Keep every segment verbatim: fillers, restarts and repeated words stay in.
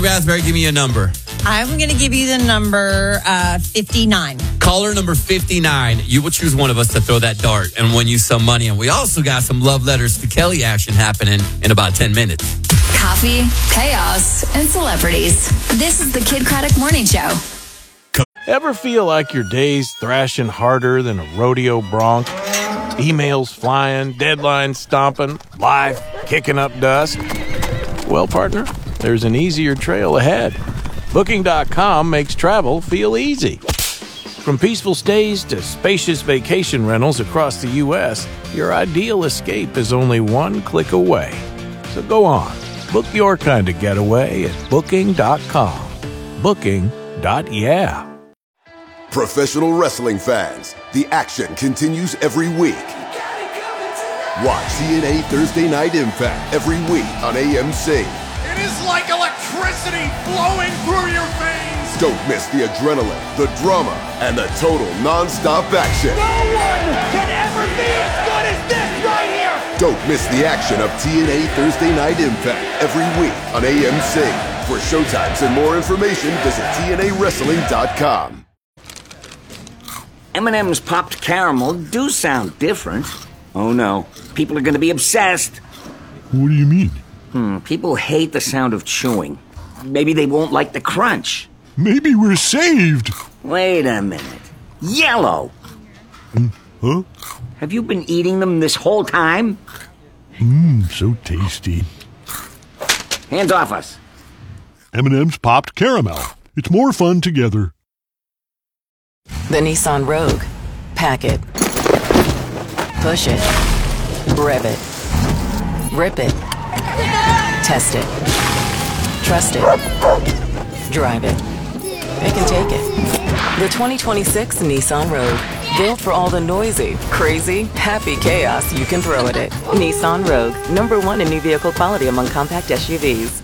Raspberry, give me a number. I'm going to give you the number uh, fifty-nine. Caller number fifty-nine. You will choose one of us to throw that dart and win you some money. And we also got some love letters to Kelly action happening in about ten minutes. Coffee, chaos, and celebrities. This is the Kid Craddock Morning Show. Ever feel like your day's thrashing harder than a rodeo bronc? Emails flying, deadlines stomping, life kicking up dust? Well, partner, there's an easier trail ahead. Booking dot com makes travel feel easy. From peaceful stays to spacious vacation rentals across the U S, your ideal escape is only one click away. So go on, book your kind of getaway at Booking dot com. Booking. Yeah. Professional wrestling fans, the action continues every week. Watch T N A Thursday Night Impact every week on A M C. It is like electricity flowing through your veins. Don't miss the adrenaline, the drama, and the total non-stop action. No one can ever be as good as this right here. Don't miss the action of T N A Thursday Night Impact every week on A M C. For showtimes and more information, visit T N A wrestling dot com. M and M's popped caramel do sound different. Oh no, people are going to be obsessed. What do you mean? Hmm, people hate the sound of chewing. Maybe they won't like the crunch. Maybe we're saved. Wait a minute. Yellow! Mm, huh? Have you been eating them this whole time? Mmm, so tasty. Hands off us. M and M's popped caramel. It's more fun together. The Nissan Rogue. Pack it. Push it. Rev it. Rip it. Test it. Trust it. Drive it. It can take it. The twenty twenty-six Nissan Rogue. Built for all the noisy, crazy, happy chaos you can throw at it. Nissan Rogue. Number one in new vehicle quality among compact S U Vs.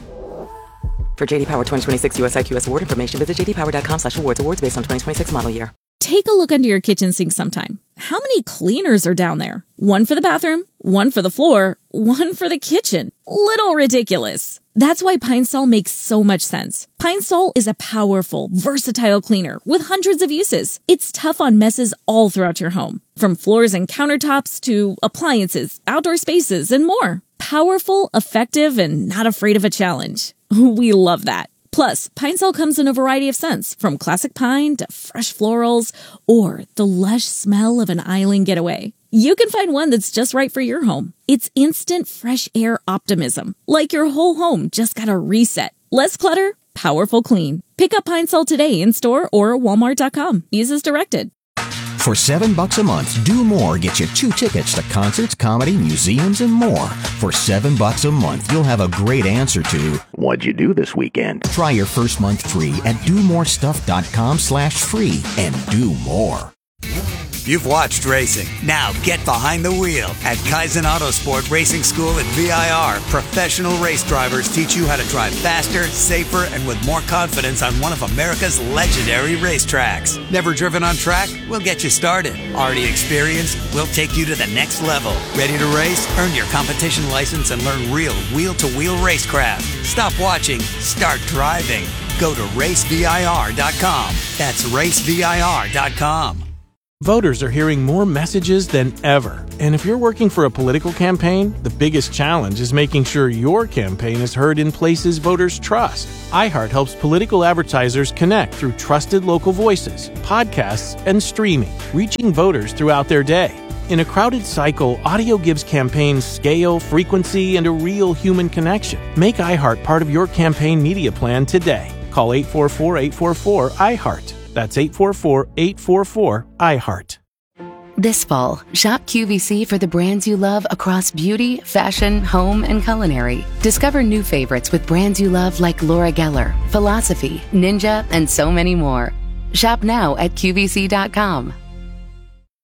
For J D Power twenty twenty-six U S I Q S award information, visit j d power dot com slash awards. Awards based on twenty twenty-six model year. Take a look under your kitchen sink sometime. How many cleaners are down there? One for the bathroom, one for the floor, one for the kitchen. Little ridiculous. That's why Pine Sol makes so much sense. Pine Sol is a powerful, versatile cleaner with hundreds of uses. It's tough on messes all throughout your home, from floors and countertops to appliances, outdoor spaces, and more. Powerful, effective, and not afraid of a challenge. We love that. Plus, Pine Sol comes in a variety of scents, from classic pine to fresh florals or the lush smell of an island getaway. You can find one that's just right for your home. It's instant fresh air optimism, like your whole home just got a reset. Less clutter, powerful clean. Pick up Pine Sol today in store or walmart dot com. Use as directed. For seven bucks a month, Do More gets you two tickets to concerts, comedy, museums, and more. For seven bucks a month, you'll have a great answer to what'd you do this weekend? Try your first month free at do more stuff dot com slash free and do more. You've watched racing. Now get behind the wheel. At Kaizen Autosport Racing School at V I R, professional race drivers teach you how to drive faster, safer, and with more confidence on one of America's legendary racetracks. Never driven on track? We'll get you started. Already experienced? We'll take you to the next level. Ready to race? Earn your competition license and learn real wheel-to-wheel racecraft. Stop watching. Start driving. Go to race V I R dot com. That's race V I R dot com. Voters are hearing more messages than ever. And if you're working for a political campaign, the biggest challenge is making sure your campaign is heard in places voters trust. iHeart helps political advertisers connect through trusted local voices, podcasts, and streaming, reaching voters throughout their day. In a crowded cycle, audio gives campaigns scale, frequency, and a real human connection. Make iHeart part of your campaign media plan today. Call eight four four, eight four four, I heart. That's eight four four, eight four four, I heart. This fall, shop Q V C for the brands you love across beauty, fashion, home, and culinary. Discover new favorites with brands you love like Laura Geller, Philosophy, Ninja, and so many more. Shop now at Q V C dot com.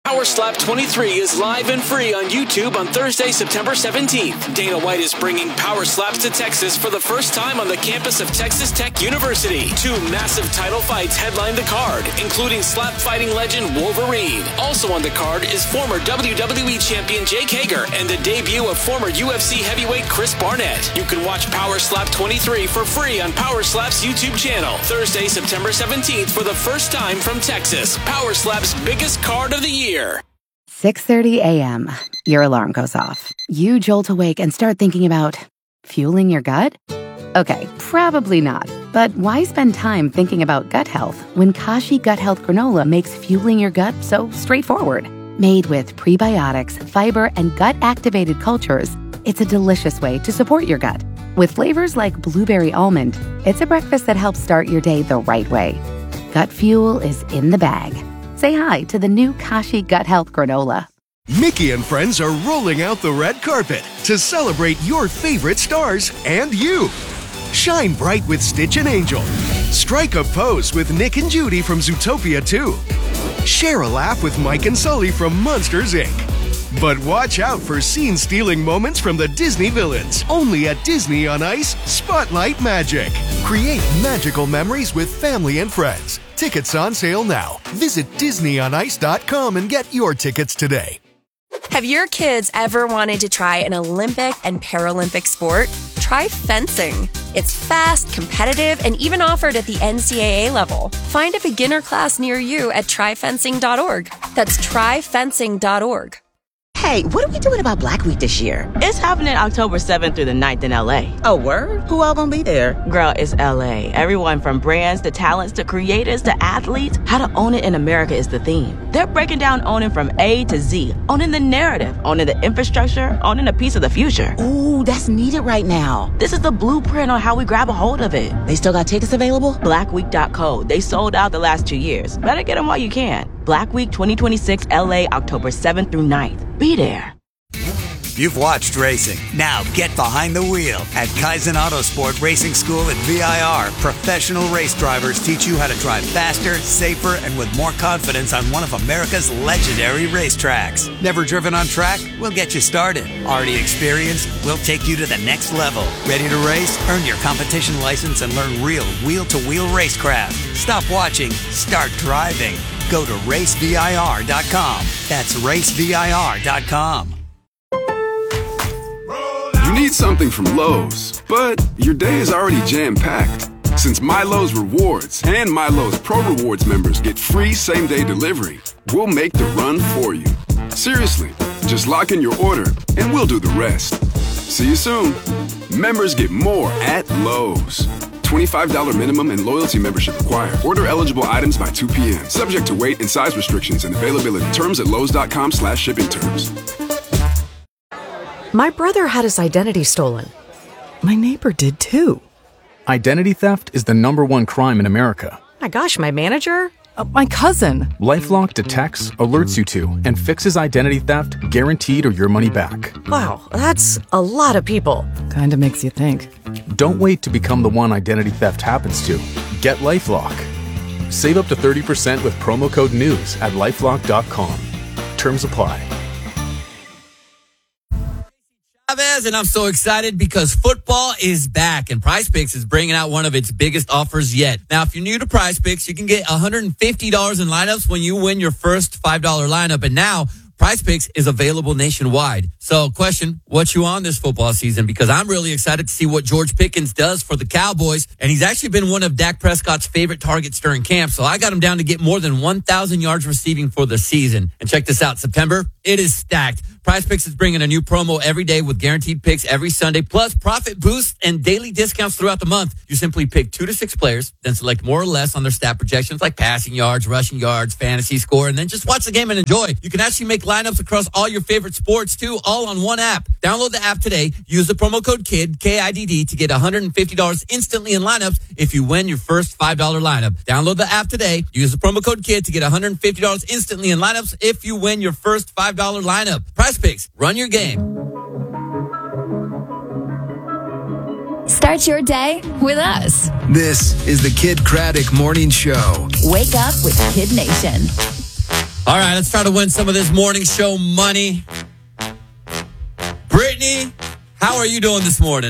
Power Slap twenty-three is live and free on YouTube on Thursday, September seventeenth. Dana White is bringing Power Slaps to Texas for the first time on the campus of Texas Tech University. Two massive title fights headline the card, including slap fighting legend Wolverine. Also on the card is former W W E champion Jake Hager and the debut of former U F C heavyweight Chris Barnett. You can watch Power Slap twenty-three for free on Power Slap's YouTube channel. Thursday, September seventeenth for the first time from Texas. Power Slap's biggest card of the year. six thirty a.m. Your alarm goes off. You jolt awake and start thinking about fueling your gut? Okay, probably not. But why spend time thinking about gut health when Kashi Gut Health Granola makes fueling your gut so straightforward? Made with prebiotics, fiber, and gut-activated cultures, it's a delicious way to support your gut. With flavors like blueberry almond, it's a breakfast that helps start your day the right way. Gut fuel is in the bag. Say hi to the new Kashi Gut Health Granola. Mickey and friends are rolling out the red carpet to celebrate your favorite stars and you. Shine bright with Stitch and Angel. Strike a pose with Nick and Judy from Zootopia two. Share a laugh with Mike and Sully from Monsters, Incorporated. But watch out for scene-stealing moments from the Disney villains. Only at Disney on Ice, Spotlight Magic. Create magical memories with family and friends. Tickets on sale now. Visit Disney on Ice dot com and get your tickets today. Have your kids ever wanted to try an Olympic and Paralympic sport? Try fencing. It's fast, competitive, and even offered at the N C double A level. Find a beginner class near you at try fencing dot org. That's try fencing dot org. Hey, what are we doing about Black Week this year? It's happening October seventh through the ninth in L A. Oh, word? Who all gonna be there? Girl, it's L A. Everyone from brands to talents to creators to athletes. How to own it in America is the theme. They're breaking down owning from A to Z. Owning the narrative, owning the infrastructure, owning a piece of the future. Ooh, that's needed right now. This is the blueprint on how we grab a hold of it. They still got tickets available? black week dot co. They sold out the last two years. Better get them while you can. Black Week twenty twenty-six L A, October seventh through ninth. Be there. You've watched racing. Now get behind the wheel. At Kaizen Autosport Racing School at V I R, professional race drivers teach you how to drive faster, safer, and with more confidence on one of America's legendary racetracks. Never driven on track? We'll get you started. Already experienced? We'll take you to the next level. Ready to race? Earn your competition license and learn real wheel-to-wheel racecraft. Stop watching. Start driving. Go to race V I R dot com. That's race V I R dot com. You need something from Lowe's, but your day is already jam-packed. Since MyLowe's Rewards and MyLowe's Pro Rewards members get free same-day delivery, we'll make the run for you. Seriously, just lock in your order and we'll do the rest. See you soon. Members get more at Lowe's. twenty-five dollars minimum and loyalty membership required. Order eligible items by two p.m. Subject to weight and size restrictions and availability. Terms at lowes dot com slash shipping terms. My brother had his identity stolen. My neighbor did too. Identity theft is the number one crime in America. My gosh, my manager? Uh, my cousin. LifeLock detects, alerts you to, and fixes identity theft guaranteed or your money back. Wow, that's a lot of people. Kinda makes you think. Don't wait to become the one identity theft happens to. Get LifeLock. Save up to thirty percent with promo code NEWS at lifelock dot com. Terms apply. And I'm so excited because football is back and PrizePicks is bringing out one of its biggest offers yet. Now, if you're new to PrizePicks, you can get one hundred fifty dollars in lineups when you win your first five dollars lineup. And now PrizePicks is available nationwide. So, question, what you on this football season? Because I'm really excited to see what George Pickens does for the Cowboys. And he's actually been one of Dak Prescott's favorite targets during camp. So I got him down to get more than one thousand yards receiving for the season. And check this out, September, it is stacked. PrizePicks is bringing a new promo every day with guaranteed picks every Sunday, plus profit boosts and daily discounts throughout the month. You simply pick two to six players, then select more or less on their stat projections like passing yards, rushing yards, fantasy score, and then just watch the game and enjoy. You can actually make lineups across all your favorite sports too, all on one app. Download the app today. Use the promo code KID, K I D D, to get one hundred fifty dollars instantly in lineups if you win your first five dollars lineup. Download the app today. Use the promo code KID to get one hundred fifty dollars instantly in lineups if you win your first five dollars lineup. PrizePicks, run your game. Start your day with us. This is the Kid Craddock Morning Show. Wake up with Kid Nation. All right, let's try to win some of this morning show money. Brittany, how are you doing this morning?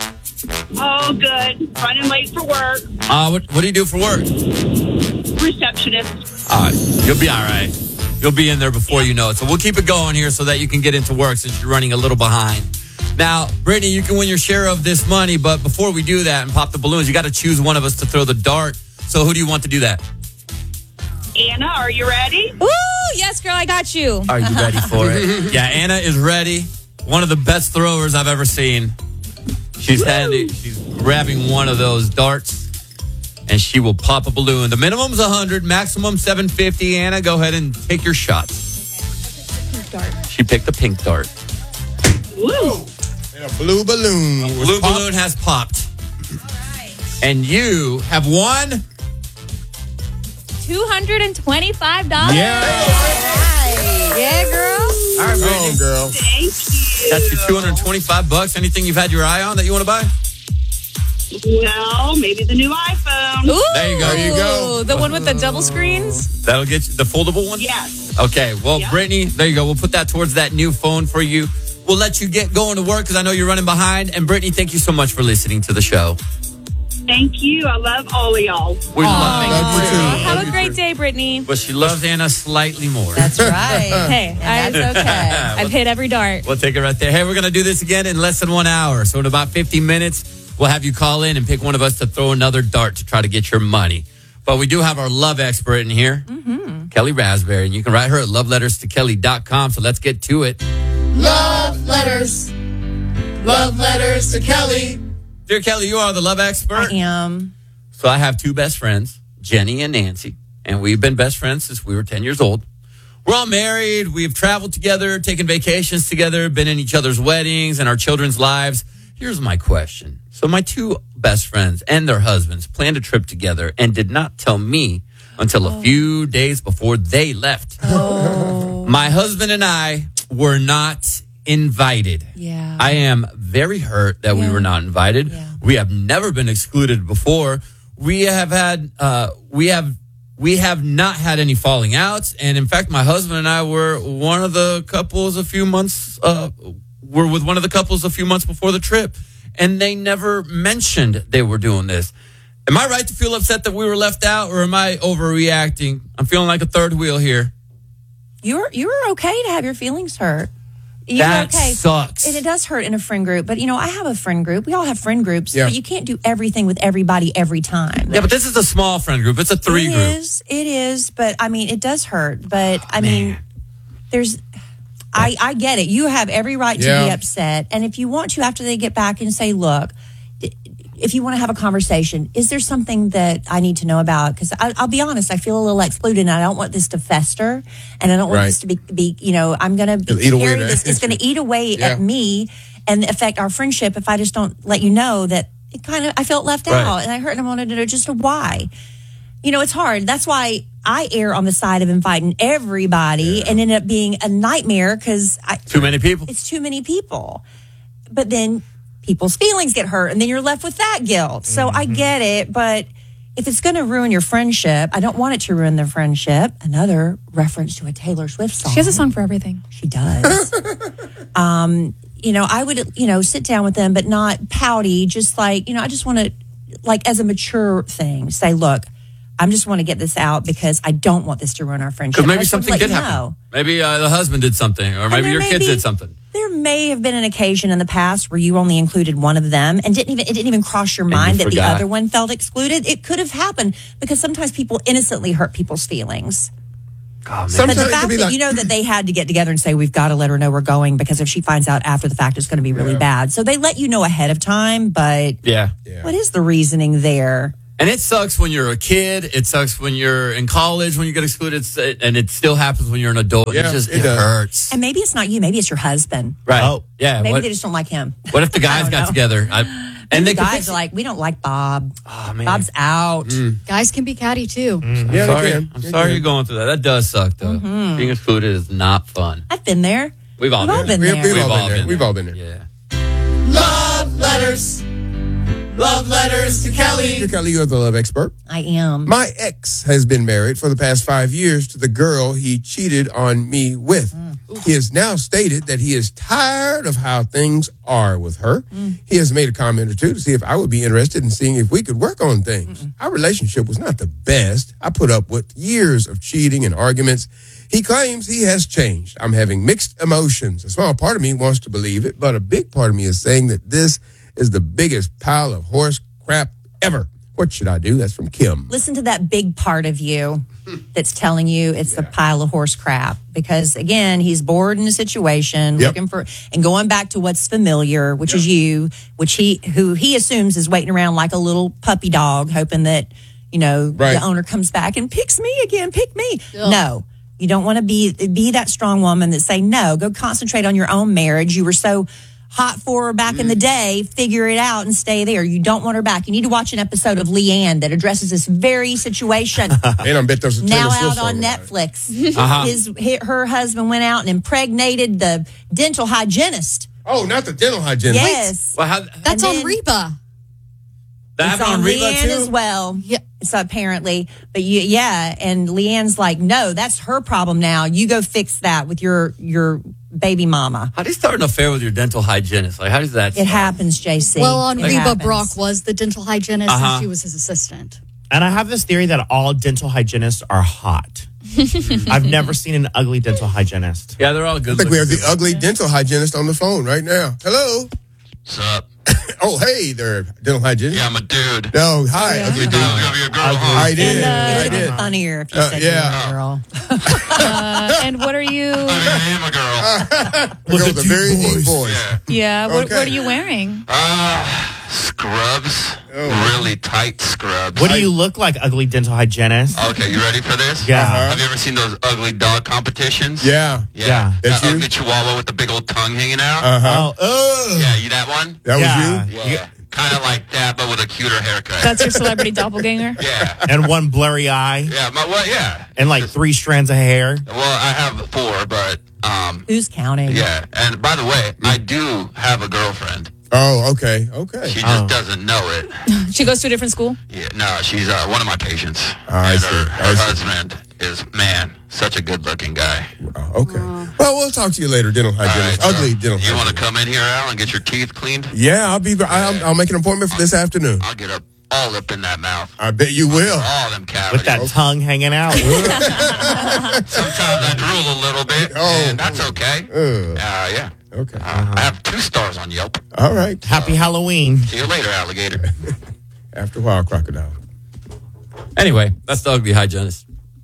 Oh, good. Running late for work. Uh, what, what do you do for work? Receptionist. All right, you'll be all right. You'll be in there before you know it. So we'll keep it going here so that you can get into work since you're running a little behind. Now, Brittany, you can win your share of this money, but before we do that and pop the balloons, you got to choose one of us to throw the dart. So who do you want to do that? Anna, are you ready? Woo! Yes, girl, I got you. Are you ready for it? Yeah, Anna is ready. One of the best throwers I've ever seen. She's handy. She's grabbing one of those darts, and she will pop a balloon. The minimum's one hundred, maximum seven fifty. Anna, go ahead and take your shot. She picked a pink dart. Woo! And a blue balloon. A blue balloon has popped. And you have won two hundred twenty-five dollars. Yeah. Yeah, girl. All right, Brittany. Oh, girl. Thank you. That's your two hundred twenty-five bucks. Anything you've had your eye on that you want to buy? Well, maybe the new iPhone. Ooh, There you go. There you go. The one with the double screens? That'll get you the foldable one? Yes. Okay, well, Yep. Brittany, there you go. We'll put that towards that new phone for you. We'll let you get going to work because I know you're running behind. And Brittany, thank you so much for listening to the show. Thank you. I love all of y'all. We love you. Love you too. Have Love a you great too. day, Brittany. But she loves Anna slightly more. That's right. Hey, I, That's okay. I've hit every dart. We'll take it right there. Hey, we're going to do this again in less than one hour. So in about fifty minutes, we'll have you call in and pick one of us to throw another dart to try to get your money. But we do have our love expert in here, mm-hmm. Kelly Raspberry. And you can write her at love letters to kelly dot com. So let's get to it. Love letters. Love letters to Kelly. Dear Kelly, you are the love expert. I am. So I have two best friends, Jenny and Nancy, and we've been best friends since we were ten years old. We're all married. We've traveled together, taken vacations together, been in each other's weddings and our children's lives. Here's my question. So my two best friends and their husbands planned a trip together and did not tell me until a few days before they left. Oh. My husband and I were not invited. Yeah. I am very hurt that we were not invited. Yeah. We have never been excluded before. We have had, uh, we have, we have not had any falling outs. And in fact, my husband and I were one of the couples a few months, uh, were with one of the couples a few months before the trip. And they never mentioned they were doing this. Am I right to feel upset that we were left out, or am I overreacting? I'm feeling like a third wheel here. You're you're okay to have your feelings hurt. You're That okay. sucks. And it does hurt in a friend group. But, you know, I have a friend group. We all have friend groups. Yeah. But you can't do everything with everybody every time. Yeah, but this is a small friend group. It's a three It group. is. It is. But, I mean, it does hurt. But, I mean, there's... I, I get it. You have every right to Yeah. be upset. And if you want to, after they get back and say, look, d- if you want to have a conversation, is there something that I need to know about? Because I'll be honest, I feel a little excluded, and I don't want this to fester, and I don't want Right. this to be, be you know, I'm going to It'll eat away carry at- this. It's going to eat away Yeah. at me and affect our friendship if I just don't let you know that it kind of, I felt left Right. out, and I hurt, and I wanted to know just why. You know, it's hard. That's why I err on the side of inviting everybody and end up being a nightmare because Too many people. it's too many people. But then people's feelings get hurt and then you're left with that guilt. So I get it. But if it's going to ruin your friendship, I don't want it to ruin their friendship. Another reference to a Taylor Swift song. She has a song for everything. She does. um, you know, I would, you know, sit down with them, but not pouty. Just like, you know, I just want to, like, as a mature thing, say, look, I just want to get this out because I don't want this to ruin our friendship. Because maybe I just want to something let did you happen. know. Maybe uh, the husband did something, or maybe there your may kids be- did something. There may have been an occasion in the past where you only included one of them and didn't even it didn't even cross your And you mind that the forgot. other one felt excluded. It could have happened because sometimes people innocently hurt people's feelings. Oh, But the fact that you know that they had to get together and say, we've got to let her know we're going because if she finds out after the fact, it's going to be really bad. So they let you know ahead of time, but Yeah. what is the reasoning there? And it sucks when you're a kid. It sucks when you're in college when you get excluded, and it still happens when you're an adult. Yeah, it just it it does. hurts. And maybe it's not you, maybe it's your husband. Right. Oh, yeah. Maybe What, they just don't like him. what if the I guys don't got know. together? I, And and the they could guys fix are it? like, we don't like Bob. Oh, man. Bob's out. Guys can be catty too. I'm Yeah, they sorry. can. I'm They sorry can. you're going through that. That does suck, though. Mhm. Being excluded is not fun. I've been there. We've all We've all been been there. there. We've, We've all all been there. been We've there. all been there. Yeah. Love letters. Love letters to Kelly. Dear Kelly, you're the love expert. I am. My ex has been married for the past five years to the girl he cheated on me with. Mm. He has now stated that he is tired of how things are with her. Mm. He has made a comment or two to see if I would be interested in seeing if we could work on things. Mm-mm. Our relationship was not the best. I put up with years of cheating and arguments. He claims he has changed. I'm having mixed emotions. A small part of me wants to believe it, but a big part of me is saying that this is the biggest pile of horse crap ever. What should I do? That's from Kim. Listen to that big part of you that's telling you it's yeah. the pile of horse crap. Because, again, he's bored in a situation, yep. looking for, and going back to what's familiar, which yep. is you, which he, who he assumes is waiting around like a little puppy dog, hoping that, you know, right. the owner comes back and picks me again, pick me. Ugh. No. You don't want to be be that strong woman that say, no, go concentrate on your own marriage. You were so hot for her back mm. in the day. Figure it out and stay there. You don't want her back. You need to watch an episode of Leanne that addresses this very situation. And I bet there's a now out on Netflix. Uh-huh. His, his Her husband went out and impregnated the dental hygienist. Oh, not the dental hygienist. Yes. Well, how, That's on Reba. That it's happened on on Reba Leanne too? as well. Yeah. So apparently, but you, yeah, and Leanne's like, no, that's her problem now. You go fix that with your your baby mama. How do you start an affair with your dental hygienist? Like, how does that? It start? happens, J C. Well, on it Reba, happens. Brock was the dental hygienist, Uh-huh. and she was his assistant. And I have this theory that all dental hygienists are hot. I've never seen an ugly dental hygienist. Yeah, they're all good. I think we have the ugly dental hygienist on the phone right now. Hello. What's up? Oh, hey there, dental hygienist. Yeah, I'm a dude. No, hi. Yeah. You do. You're a girl, huh? I did. And, uh, I it'd did. be funnier if you Uh, said yeah. you were a girl. Uh, and what are you? I mean, I am a girl. Look at the very deep voice. Yeah. Yeah. What, Okay. what are you wearing? Uh, scrubs. Oh. Really tight scrubs. What do you look like, ugly dental hygienist? Okay, you ready for this? Yeah. Uh-huh. Have you ever seen those ugly dog competitions? Yeah. Yeah. Yeah. That's that you? ugly chihuahua with the big old tongue hanging out? Uh-huh. Oh, Yeah, you that one? That Yeah. was you? Yeah. Kind of like that, but with a cuter haircut. That's your celebrity doppelganger? Yeah. and one blurry eye, Yeah, my, well, yeah. and like three strands of hair. Well, I have four, but, um, Who's counting? yeah. And by the way, I do have a girlfriend. Oh, okay. Okay. She just Oh. doesn't know it. She goes to a different school? Yeah, no, she's uh, one of my patients. I and see. her, I her see. husband is, man, such a good-looking guy. Oh, okay. Well, we'll talk to you later, dental hygienist. All right, so Ugly dental You want hygienist. to come in here, Al, and get your teeth cleaned? Yeah, I'll be. I'll, I'll make an appointment for this afternoon. I'll get up all up in that mouth. I bet you will. All them cavities. With that tongue hanging out. Sometimes I drool a little bit, Oh. and that's okay. Uh, Uh, yeah. okay. Uh, I have two stars on Yelp. All right. Happy Halloween. See you later, alligator. After a while, crocodile. Anyway, that's the ugly hygienist.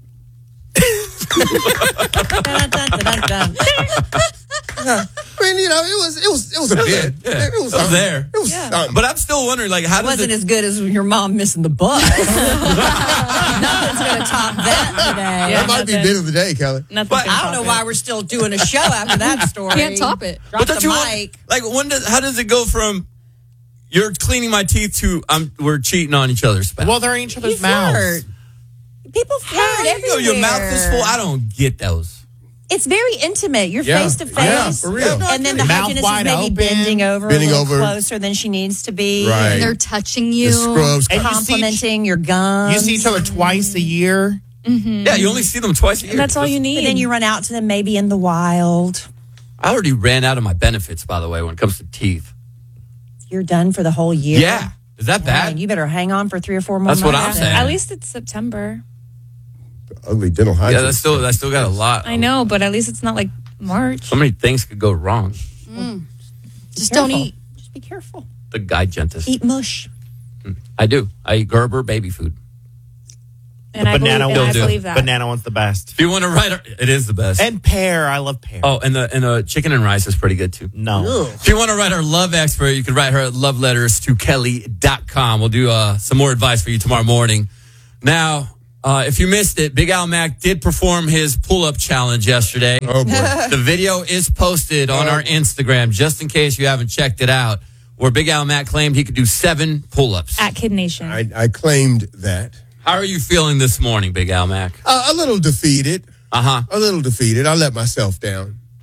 Dun, dun, dun, dun, dun. I mean, you know, it was it was it was a bit. Yeah, It was, it was there. It was Yeah. something. But I'm still wondering, like, how It does wasn't it? as good as your mom missing the bus. Nothing's going to top that today. Yeah. that might be nothing. bit of the day, Kelly. Nothing. But- I don't know why we're still doing a show after that story. Can't top it. Drop But the don't you want- mic. like, when does how does it go from you're cleaning my teeth to I'm we're cheating on each other's spouse? Well, they're in each other's You mouths. flirt. People flirt How do you everywhere. go, your mouth is full. I don't get those. It's very intimate. You're Yeah. face to Yeah, face. for real. And then the Mouth hygienist is wide maybe open. bending over Bending a little over. closer than she needs to be. Right. They're touching you. The scrubs. And you see- Complimenting your gums. You see each other twice a year. Yeah, you only see them twice a year. And that's all you need. And then you run out to them maybe in the wild. I already ran out of my benefits, by the way, when it comes to teeth. You're done for the whole year. Yeah. Is that bad? Man, you better hang on for three or four more That's what months. I'm saying. At least it's September. Ugly dental Yeah, hygienist. that's still that's still got a lot. I know, but at least it's not like March. So many things could go wrong. Just Careful. don't eat. Just be careful. The guy dentist. Eat mush. I do. I eat Gerber baby food. And the I banana believe, and I one's believe that. banana one's the best. If you want to write, it is the best. And pear, I love pear. Oh, and the and the chicken and rice is pretty good too. No. If you want to write our love expert, you can write her at love letters to kelly dot com. We'll do uh, some more advice for you tomorrow morning. Now, uh, if you missed it, Big Al Mac did perform his pull-up challenge yesterday. Oh, boy. The video is posted on our Instagram, just in case you haven't checked it out, where Big Al Mac claimed he could do seven pull-ups. At Kid Nation. I, I claimed that. How are you feeling this morning, Big Al Mac? Uh, a little defeated. Uh-huh. A little defeated. I let myself down.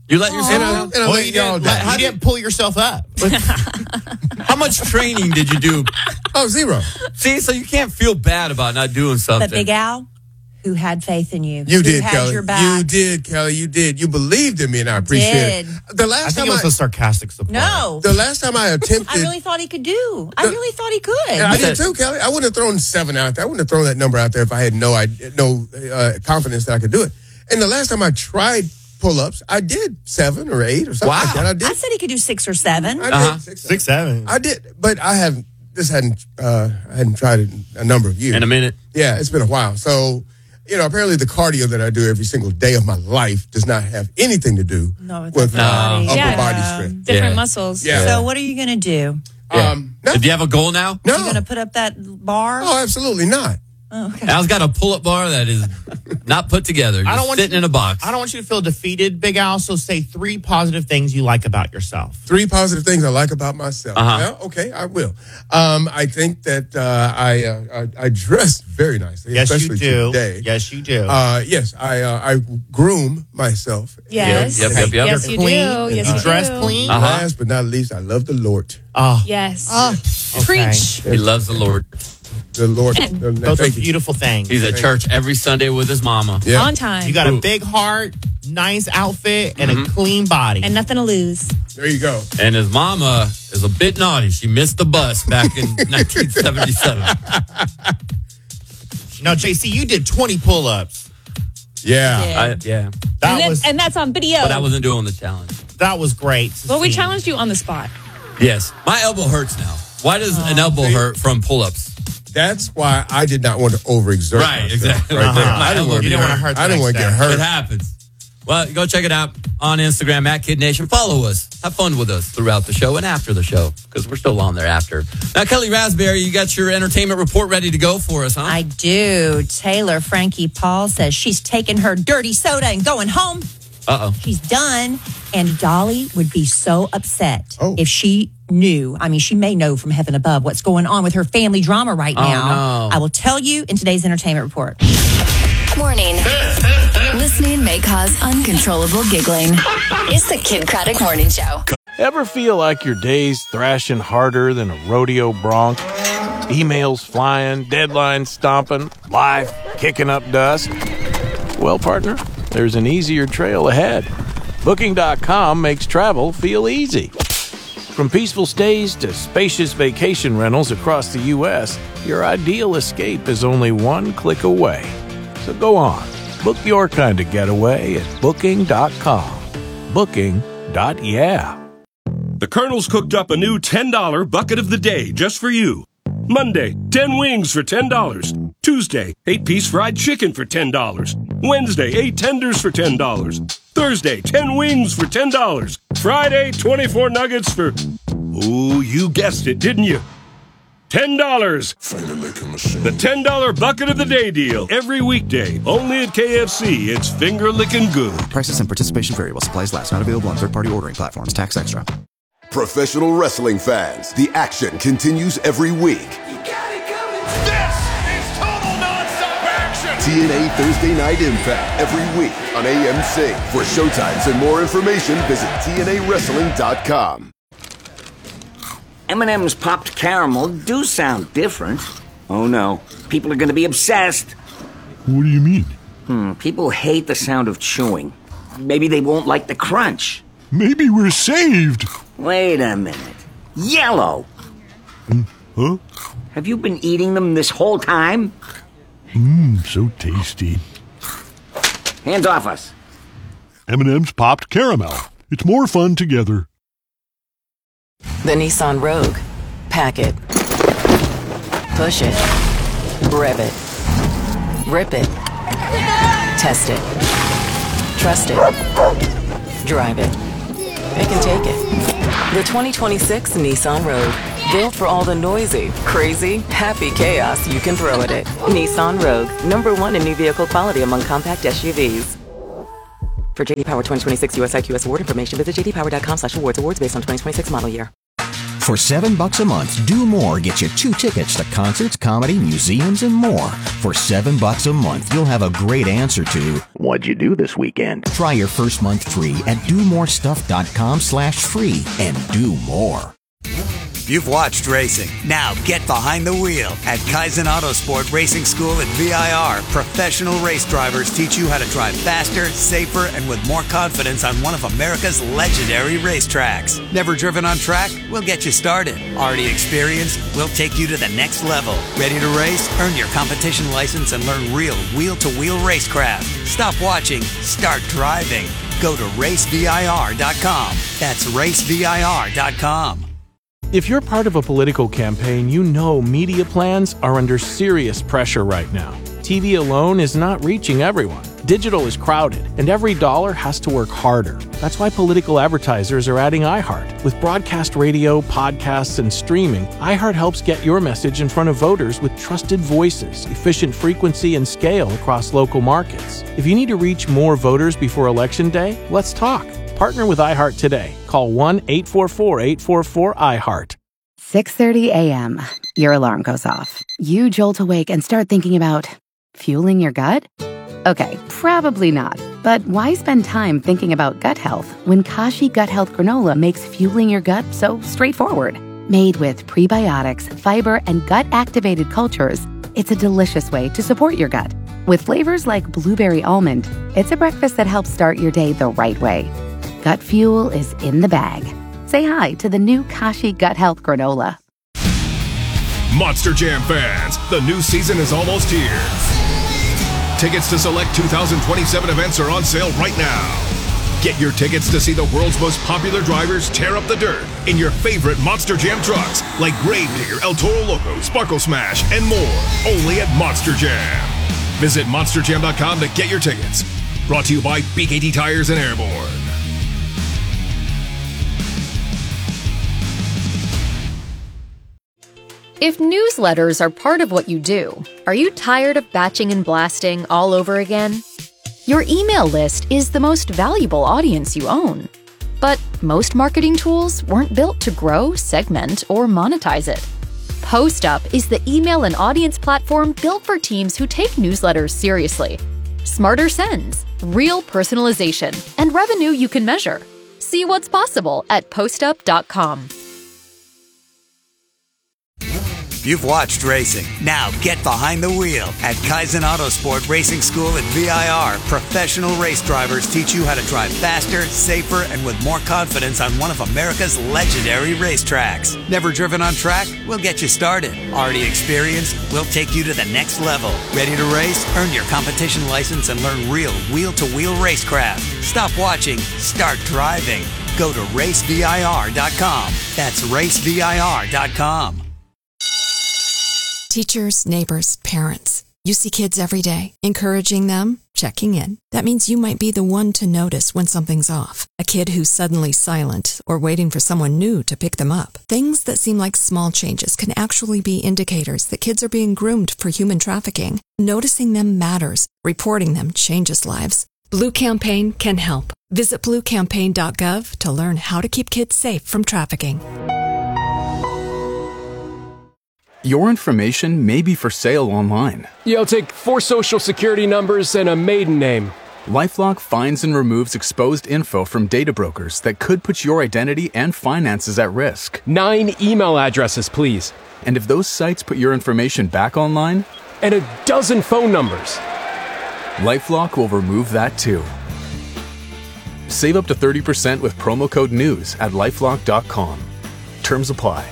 You let yourself And I, down? and I Well, let you y'all didn't, down. you didn't pull yourself up. How much training did you do? Oh, zero. See, so you can't feel bad about not doing something. But Big Al, who had faith in you. You who did, had Kelly. your back. You did, Kelly. You did. You believed in me, and I appreciate Did. it. The last I think time it was I, a sarcastic support. No. the last time I attempted, I really thought he could do. I really thought he could. and I did too, Kelly. I wouldn't have thrown seven out there. I wouldn't have thrown that number out there if I had no idea, no uh, confidence that I could do it. And the last time I tried pull-ups, I did seven or eight or something Wow. like that. I did. I said he could do six or seven. I did Uh-huh. six, Six, seven. I did, but I haven't. This hadn't. Uh, I hadn't tried it in a number of years. In a minute. Yeah, it's been a while. So, you know, apparently the cardio that I do every single day of my life does not have anything to do No, with with upper uh, body. upper Yeah. body strength. Different Yeah. muscles. Yeah. So what are you going to do? Um, no, Do you have a goal now? no. You going to put up that bar? Oh, absolutely not. Oh, okay. Al's got a pull-up bar that is not put together. Just I don't want sitting you- in a box. I don't want you to feel defeated, Big Al. So say three positive things you like about yourself. Three positive things I like about myself. Uh-huh. Yeah, okay, I will. Um, I think that uh, I, uh, I I dress very nicely, Yes, especially you do. today. Yes, you do. Uh, yes, I uh, I groom myself. Yes. Yep, yep, yep. Yes, you Clean. do. Yes, You you dress do. clean. Uh-huh. Last but not least, I love the Lord. Oh, Yes. okay. Preach. He loves the Lord. The Lord. the- Those are thank you. beautiful things. He's at church every Sunday with his mama. Yeah. On time. You got a Ooh. big heart, nice outfit, and Mm-hmm. a clean body. and nothing to lose. There you go. And his mama is a bit naughty. She missed the bus back in nineteen seventy-seven. Now, J C, you did twenty pull-ups. Yeah. I, yeah. That and, then- was and that's on video. But I wasn't doing the challenge. that was great. to well, we see. challenged you on the spot. Yes. My elbow hurts now. Why does an elbow hurt from pull-ups? That's why I did not want to overexert Right, myself. exactly. Right there. Uh-huh. I didn't want You to didn't wanna hurt the I didn't want to next get day. hurt. It happens. Well, go check it out on Instagram at Kid Nation. Follow us. Have fun with us throughout the show and after the show because we're still on there after. Now, Kelly Raspberry, you got your entertainment report ready to go for us, huh? I do. Taylor Frankie Paul says she's taking her dirty soda and going home. Uh-oh. She's done. And Dolly would be so upset Oh. if she knew. I mean, she may know from heaven above what's going on with her family drama right Oh, now. no. I will tell you in today's entertainment report. Warning. Listening may cause uncontrollable giggling. It's the Kid Craddock Morning Show. Ever feel like your day's thrashing harder than a rodeo bronc? Emails flying, deadlines stomping, life kicking up dust? Well, partner, there's an easier trail ahead. Booking dot com makes travel feel easy. From peaceful stays to spacious vacation rentals across the U S, your ideal escape is only one click away. So go on, book your kind of getaway at Booking dot com. Booking. Yeah. The Colonel's cooked up a new ten dollar bucket of the day just for you. Monday, ten wings for ten dollars. Tuesday, eight piece fried chicken for ten dollars. Wednesday, eight tenders for ten dollars. Thursday, ten wings for ten dollars. Friday, twenty-four nuggets for... Ooh, you guessed it, didn't you? ten dollars. The ten dollar bucket of the day deal. Every weekday. Only at K F C. It's finger licking good. Prices and participation vary while supplies last. Not available on third-party ordering platforms. Tax extra. Professional wrestling fans, the action continues every week. T N A Thursday Night Impact every week on A M C. For showtimes and more information, visit T N A wrestling dot com. M and M's popped caramel do sound different. Oh no, people are going to be obsessed. What do you mean? Hmm, people hate the sound of chewing. Maybe they won't like the crunch. Maybe we're saved. Wait a minute. Yellow. Huh? Have you been eating them this whole time? Mmm, so tasty. Hands off us. M and M's popped caramel. It's more fun together. The Nissan Rogue. Pack it. Push it. Rev it. Rip it. Test it. Trust it. Drive it. It can take it. The twenty twenty-six Nissan Rogue. Built for all the noisy, crazy, happy chaos you can throw at it. Nissan Rogue. Number one in new vehicle quality among compact S U Vs. For J D Power twenty twenty-six U S I Q S award information, visit j d power dot com slash awards. Awards based on twenty twenty-six model year. For seven bucks a month, Do More gets you two tickets to concerts, comedy, museums, and more. For seven bucks a month, you'll have a great answer to, what'd you do this weekend? Try your first month free at do more stuff dot com slash free and do more. You've watched racing. Now get behind the wheel. At Kaizen Autosport Racing School at V I R, professional race drivers teach you how to drive faster, safer, and with more confidence on one of America's legendary racetracks. Never driven on track? We'll get you started. Already experienced? We'll take you to the next level. Ready to race? Earn your competition license and learn real wheel-to-wheel racecraft. Stop watching. Start driving. Go to race V I R dot com. That's race V I R dot com. If you're part of a political campaign, you know media plans are under serious pressure right now. T V alone is not reaching everyone. Digital is crowded, and every dollar has to work harder. That's why political advertisers are adding iHeart. With broadcast radio, podcasts, and streaming, iHeart helps get your message in front of voters with trusted voices, efficient frequency, and scale across local markets. If you need to reach more voters before Election Day, let's talk. Partner with iHeart today. Call one eight four four, eight four four, I heart. six thirty a.m. Your alarm goes off. You jolt awake and start thinking about fueling your gut? Okay, probably not. But why spend time thinking about gut health when Kashi Gut Health Granola makes fueling your gut so straightforward? Made with prebiotics, fiber, and gut-activated cultures, it's a delicious way to support your gut. With flavors like blueberry almond, it's a breakfast that helps start your day the right way. Gut fuel is in the bag. Say hi to the new Kashi Gut Health Granola. Monster Jam fans, the new season is almost here. Tickets to select two thousand twenty-seven events are on sale right now. Get your tickets to see the world's most popular drivers tear up the dirt in your favorite Monster Jam trucks like Gravedigger, El Toro Loco, Sparkle Smash, and more. Only at Monster Jam. Visit monster jam dot com to get your tickets. Brought to you by B K T Tires and Airborne. If newsletters are part of what you do, are you tired of batching and blasting all over again? Your email list is the most valuable audience you own. But most marketing tools weren't built to grow, segment, or monetize it. PostUp is the email and audience platform built for teams who take newsletters seriously. Smarter sends, real personalization, and revenue you can measure. See what's possible at postup dot com. You've watched racing. Now get behind the wheel. At Kaizen Autosport Racing School at V I R, professional race drivers teach you how to drive faster, safer, and with more confidence on one of America's legendary racetracks. Never driven on track? We'll get you started. Already experienced? We'll take you to the next level. Ready to race? Earn your competition license and learn real wheel-to-wheel racecraft. Stop watching. Start driving. Go to race V I R dot com. That's race V I R dot com. Teachers, neighbors, parents. You see kids every day. Encouraging them, checking in. That means you might be the one to notice when something's off. A kid who's suddenly silent or waiting for someone new to pick them up. Things that seem like small changes can actually be indicators that kids are being groomed for human trafficking. Noticing them matters. Reporting them changes lives. Blue Campaign can help. Visit blue campaign dot gov to learn how to keep kids safe from trafficking. Your information may be for sale online. Yeah, I'll take four social security numbers and a maiden name. LifeLock finds and removes exposed info from data brokers that could put your identity and finances at risk. Nine email addresses, please. And if those sites put your information back online? And a dozen phone numbers. LifeLock will remove that too. Save up to thirty percent with promo code NEWS at lifelock dot com. Terms apply.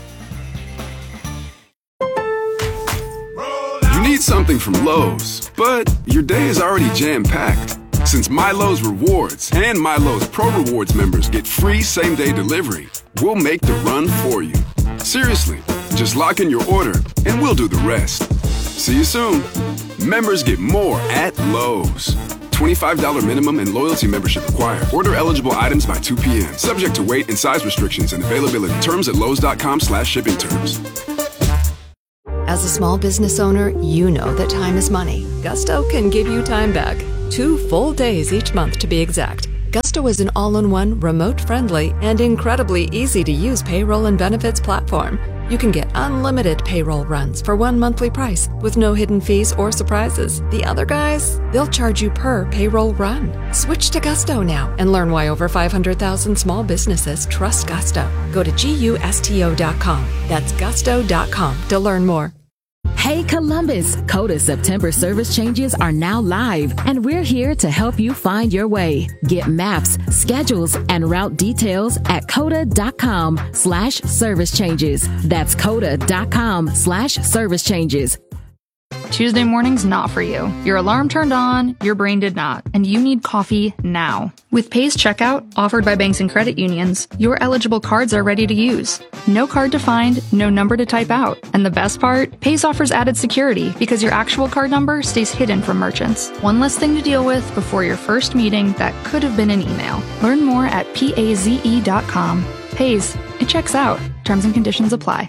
You need something from Lowe's, but your day is already jam-packed. Since MyLowe's Rewards and MyLowe's Pro Rewards members get free same-day delivery, we'll make the run for you. Seriously, just lock in your order and we'll do the rest. See you soon. Members get more at Lowe's. twenty-five dollars minimum and loyalty membership required. Order eligible items by two p.m. Subject to weight and size restrictions and availability. Terms at lowes dot com slash shipping terms. As a small business owner, you know that time is money. Gusto can give you time back. Two full days each month to be exact. Gusto is an all-in-one, remote-friendly, and incredibly easy-to-use payroll and benefits platform. You can get unlimited payroll runs for one monthly price with no hidden fees or surprises. The other guys, they'll charge you per payroll run. Switch to Gusto now and learn why over five hundred thousand small businesses trust Gusto. Go to gusto dot com. That's gusto dot com to learn more. Hey Columbus, Coda September service changes are now live, and we're here to help you find your way. Get maps, schedules, and route details at coda dot com slash service changes. That's coda dot com slash service changes. Tuesday morning's not for you. Your alarm turned on, your brain did not, and you need coffee now. With Pay's checkout, offered by banks and credit unions, your eligible cards are ready to use. No card to find, no number to type out. And the best part? Pay's offers added security because your actual card number stays hidden from merchants. One less thing to deal with before your first meeting that could have been an email. Learn more at paze dot com. Pay's, it checks out. Terms and conditions apply.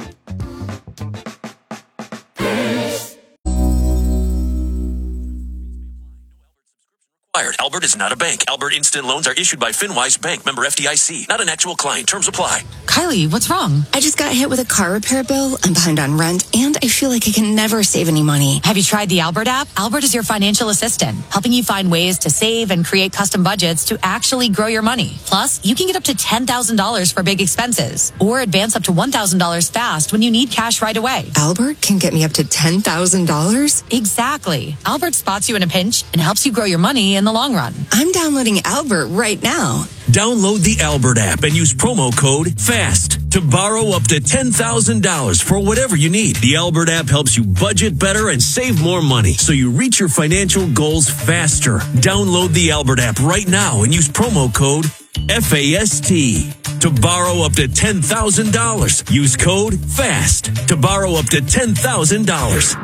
Albert is not a bank. Albert Instant Loans are issued by FinWise Bank, member F D I C. Not an actual client. Terms apply. Kylie, what's wrong? I just got hit with a car repair bill. I'm behind on rent, and I feel like I can never save any money. Have you tried the Albert app? Albert is your financial assistant, helping you find ways to save and create custom budgets to actually grow your money. Plus, you can get up to ten thousand dollars for big expenses, or advance up to one thousand dollars fast when you need cash right away. Albert can get me up to ten thousand dollars? Exactly. Albert spots you in a pinch and helps you grow your money in the long run. I'm downloading Albert right now. Download the Albert app and use promo code FAST to borrow up to ten thousand dollars for whatever you need. The Albert app helps you budget better and save more money so you reach your financial goals faster. Download the Albert app right now and use promo code FAST to borrow up to ten thousand dollars. Use code FAST to borrow up to ten thousand dollars.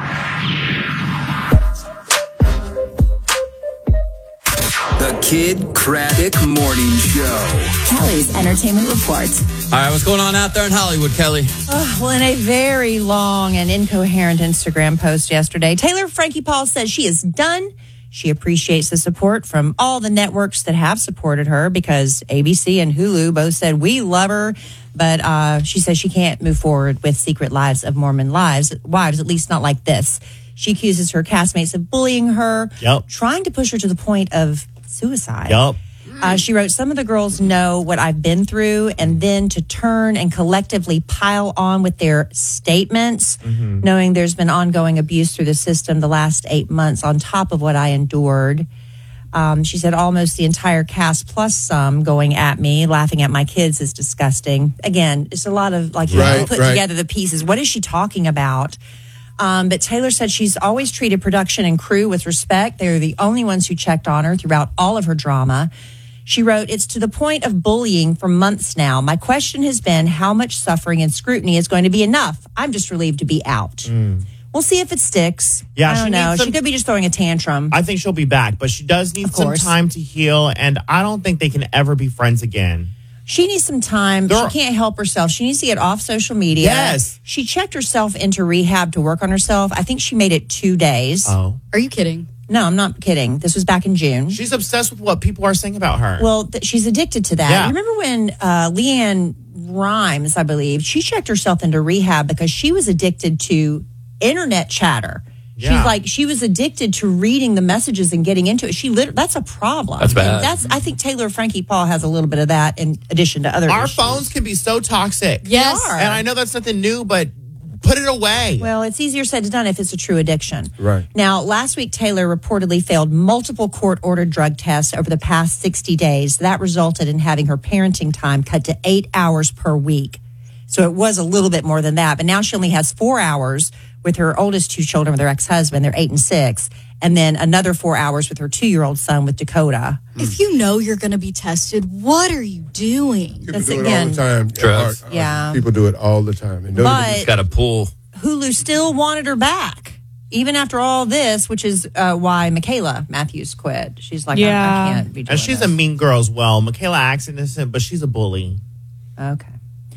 The Kid Craddock Morning Show. Kelly's Entertainment Report. All right, what's going on out there in Hollywood, Kelly? Oh, well, in a very long and incoherent Instagram post yesterday, Taylor Frankie Paul says she is done. She appreciates the support from all the networks that have supported her because A B C and Hulu both said, we love her. But uh, she says she can't move forward with Secret Lives of Mormon Lives, wives, at least not like this. She accuses her castmates of bullying her, yep. trying to push her to the point of suicide. Yep. Uh, she wrote, some of the girls know what I've been through, and then to turn and collectively pile on with their statements, mm-hmm. knowing there's been ongoing abuse through the system the last eight months on top of what I endured. Um, she said almost the entire cast plus some going at me, laughing at my kids is disgusting. Again, it's a lot of like you right, know, put right. together the pieces. What is she talking about? Um, but Taylor said she's always treated production and crew with respect. They're the only ones who checked on her throughout all of her drama. She wrote, it's to the point of bullying for months now. My question has been how much suffering and scrutiny is going to be enough? I'm just relieved to be out. Mm. We'll see if it sticks. Yeah, I don't she know. some, she could be just throwing a tantrum. I think she'll be back, but she does need Of some course. time to heal, and I don't think they can ever be friends again. She needs some time. There- She can't help herself. She needs to get off social media. Yes. She checked herself into rehab to work on herself. I think she made it two days. Oh. Are you kidding? No, I'm not kidding. This was back in June. She's obsessed with what people are saying about her. Well, th- she's addicted to that. Yeah. You remember when uh, Leanne Rimes, I believe, she checked herself into rehab because she was addicted to internet chatter. Yeah. She's like, she was addicted to reading the messages and getting into it. She lit- That's a problem. That's bad. And that's, I think Taylor Frankie Paul has a little bit of that in addition to other Our issues. phones can be so toxic. Yes. They are. And I know that's nothing new, but put it away. Well, it's easier said than done if it's a true addiction. Right. Now, last week, Taylor reportedly failed multiple court-ordered drug tests over the past sixty days. That resulted in having her parenting time cut to eight hours per week. So it was a little bit more than that. But now she only has four hours with her oldest two children with her ex-husband. They're eight and six. And then another four hours with her two-year-old son with Dakota. If you know you're going to be tested, what are you doing? People do it all the time. Drugs. Our- our Yeah. People do it all the time. And But- It's got a pull. Hulu still wanted her back, even after all this, which is uh, why Michaela Matthews quit. She's like, I, I can't be doing And she's this. a mean girl as well. Michaela acts innocent, but she's a bully. Okay.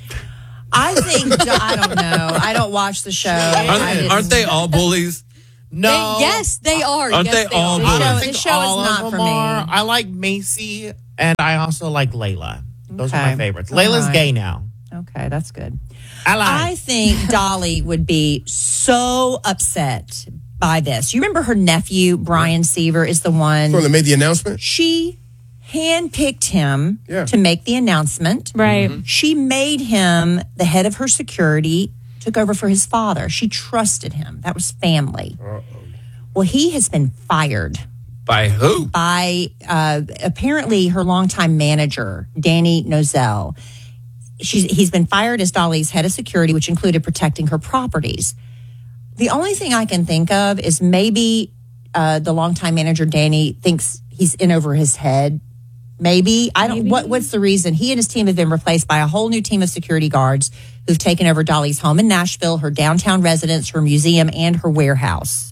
I think, I don't know. I don't watch the show. I Aren't, didn't- aren't they all bullies? No. They- yes, they are. Aren't yes, they all are. I don't show- think the show is all not of for them me. are. I like Macy And I also like Layla. Those are my Okay. favorites. All Layla's right. gay now. Okay, that's good. I like. I think Dolly would be so upset by this. You remember her nephew, Brian Seaver, is the one So they made the announcement? she handpicked him Yeah. to make the announcement. Right. Mm-hmm. She made him the head of her security, took over for his father. She trusted him. That was family. Uh-oh. Well, he has been fired By who? by uh, apparently her longtime manager, Danny Nozell. She's, he's been fired as Dolly's head of security, which included protecting her properties. The only thing I can think of is maybe uh, the longtime manager, Danny, thinks he's in over his head. Maybe. I don't. What, what's the reason? He and his team have been replaced by a whole new team of security guards who've taken over Dolly's home in Nashville, her downtown residence, her museum, and her warehouse.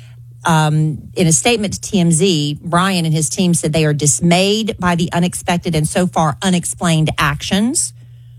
Um, in a statement to T M Z, Brian and his team said they are dismayed by the unexpected and so far unexplained actions.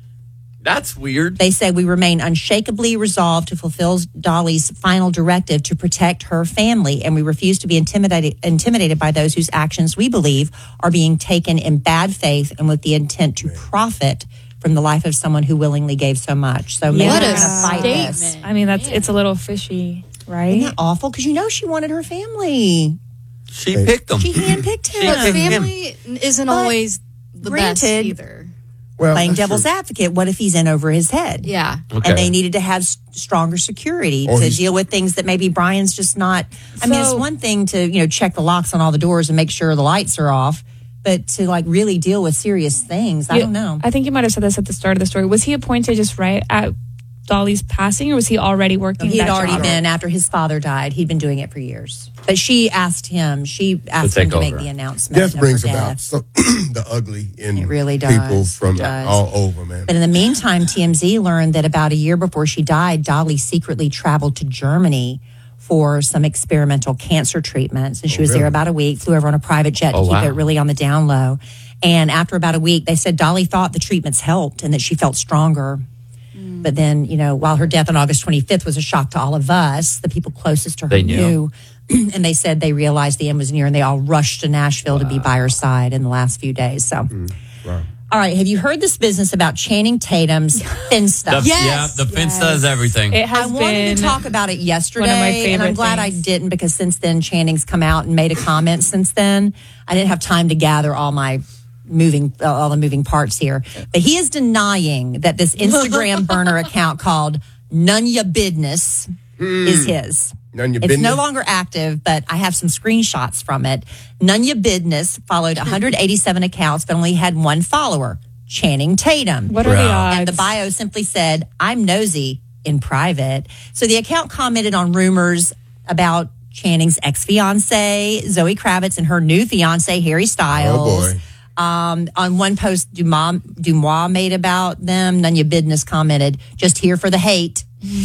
That's weird. They say we remain unshakably resolved to fulfill Dolly's final directive to protect her family, and we refuse to be intimidated intimidated by those whose actions we believe are being taken in bad faith and with the intent to profit from the life of someone who willingly gave so much. So maybe What we're a going to fight this. statement. I mean, that's it's a little fishy, right? Isn't that awful? Because you know she wanted her family. She picked him. She handpicked him. But family isn't But always the best granted, either. Well, playing that's devil's true. advocate, what if he's in over his head? Yeah. Okay. And they needed to have s- stronger security Or to he's- deal with things that maybe Brian's just not. I mean, it's So- one thing to, you know, check the locks on all the doors and make sure the lights are off, but to like really deal with serious things, I You- don't know. I think you might have said this at the start of the story. Was he appointed just right at Dolly's passing, or was he already working He had that already job? been, after his father died, he'd been doing it for years. But she asked him, she asked take him to make over. the announcement. Death of her brings death. about so, the ugly in It really does. people from It does. all over, man. But in the meantime, T M Z learned that about a year before she died, Dolly secretly traveled to Germany for some experimental cancer treatments. And she Oh, was really? there about a week, flew over on a private jet Oh, to keep wow. it really on the down low. And after about a week, they said Dolly thought the treatments helped and that she felt stronger. But then, you know, while her death on August twenty-fifth was a shock to all of us, the people closest to her They knew. knew. And they said they realized the end was near and they all rushed to Nashville to be by her side in the last few days. So, Wow. all right. Have you heard this business about Channing Tatum's Finsta? The, Yeah, the Finsta is everything. It has I wanted been to talk about it yesterday, one of my and I'm favorite glad I things. didn't because since then Channing's come out and made a comment. Since then, I didn't have time to gather all my moving uh, all the moving parts here. But he is denying that this Instagram burner account called None Ya Business is his. None ya It's business? no longer active, but I have some screenshots from it. None Ya Business followed one hundred eighty-seven accounts, but only had one follower, Channing Tatum. What are the odds? And the bio simply said, I'm nosy in private. So the account commented on rumors about Channing's ex-fiance, Zoe Kravitz, and her new fiance, Harry Styles. Oh, boy. Um, on one post Dumas, Dumas made about them, None Ya Business commented, just here for the hate.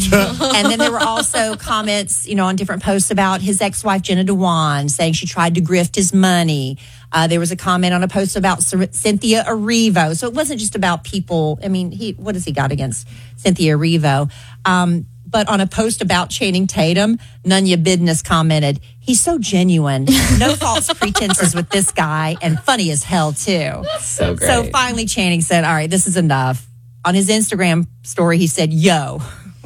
And then there were also comments, you know, on different posts about his ex-wife, Jenna Dewan, saying she tried to grift his money. Uh, there was a comment on a post about Cy- Cynthia Erivo. So it wasn't just about people. I mean, he what has he got against Cynthia Erivo? Um, but on a post about Channing Tatum, None Ya Business commented, he's so genuine. No false pretenses with this guy and funny as hell, too. So great. So finally, Channing said, all right, this is enough. On his Instagram story, he said, yo,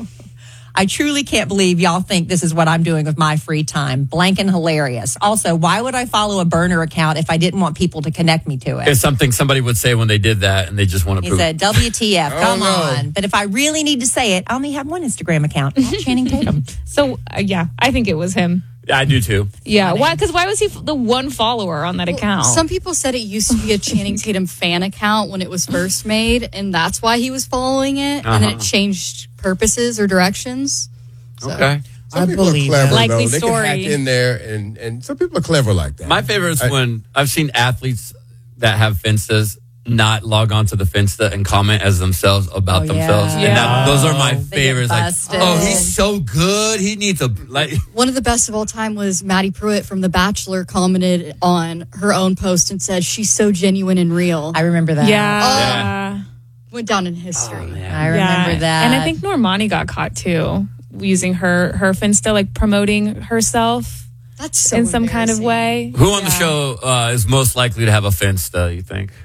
I truly can't believe y'all think this is what I'm doing with my free time. Blank and hilarious. Also, why would I follow a burner account if I didn't want people to connect me to it? It's something somebody would say when they did that, and they just want to He prove. said, W T F, Oh, come no. on. But if I really need to say it, I only have one Instagram account, Channing Tatum. So uh, yeah, I think it was him. I do too. Yeah, why? Because why was he f- the one follower on that account? Some people said it used to be a Channing Tatum fan account when it was first made, and that's why he was following it, and then Uh-huh. it changed purposes or directions. So. Okay. Some I people are believe clever, it. Likely though. They story. can hack in there, and, and some people are clever like that. My favorite is I- when I've seen athletes that have Finstas not log on to the Finsta and comment as themselves about Oh, themselves. yeah. And that, those are my They get favorites. Like, busted. oh, he's so good. He needs a like. One of the best of all time was Maddie Pruitt from The Bachelor commented on her own post and said, she's so genuine and real. I remember that. yeah. Oh. Yeah. Went down in history. I remember Yeah. that. And I think Normani got caught too, using her her Finsta, like promoting herself. That's so in some kind of embarrassing. way. Who on the show uh, is most likely to have a Finsta, you think?